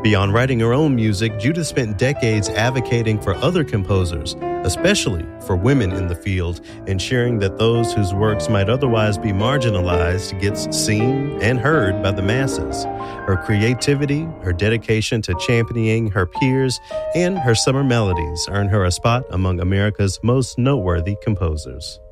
Beyond writing her own music, Judith spent decades advocating for other composers, especially for women in the field, ensuring that those whose works might otherwise be marginalized gets seen and heard by the masses. Her creativity, her dedication to championing her peers, and her summer melodies earned her a spot among America's most noteworthy composers.